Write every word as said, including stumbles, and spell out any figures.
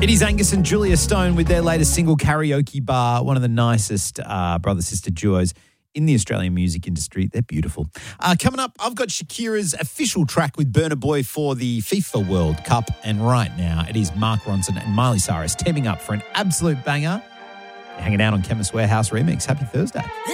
It is Angus and Julia Stone with their latest single, Karaoke Bar, one of the nicest uh, brother-sister duos in the Australian music industry. They're beautiful. Uh, coming up, I've got Shakira's official track with Burna Boy for the FIFA World Cup. And right now, it is Mark Ronson and Miley Cyrus teaming up for an absolute banger. You're hanging out on Chemist Warehouse Remix. Happy Thursday.